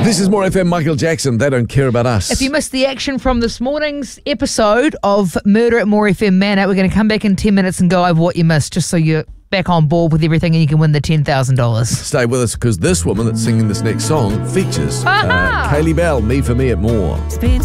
This is More FM, Michael Jackson. They don't care about us. If you missed the action from this morning's episode of Murder at More FM Manor, we're going to come back in 10 minutes and go over what you missed, just so you're back on board with everything and you can win the $10,000. Stay with us because this woman that's singing this next song features Kaylee Bell, Me for Me at More.